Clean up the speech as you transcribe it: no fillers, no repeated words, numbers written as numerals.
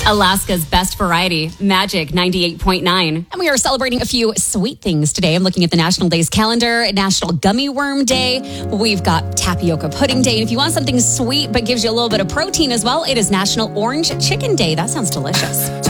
Alaska's best variety, Magic 98.9. And we are celebrating a few sweet things today. I'm looking at the National Days calendar. National Gummy Worm Day. We've got Tapioca Pudding Day. And if you want something sweet but gives you a little bit of protein as well, it is National Orange Chicken Day. That sounds delicious.